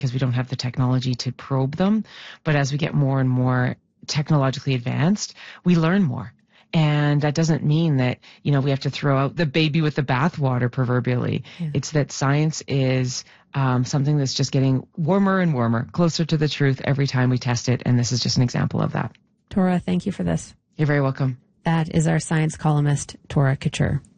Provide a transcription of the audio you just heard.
because we don't have the technology to probe them. But as we get more and more technologically advanced, we learn more. And that doesn't mean that, we have to throw out the baby with the bathwater proverbially. Yeah. It's that science is something that's just getting warmer and warmer, closer to the truth every time we test it. And this is just an example of that. Tora, thank you for this. You're very welcome. That is our science columnist, Tora Couture.